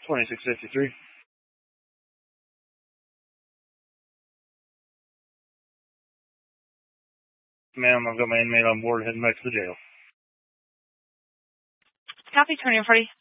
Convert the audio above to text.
2653. Ma'am, I've got my inmate on board heading back to the jail. Copy, 2040.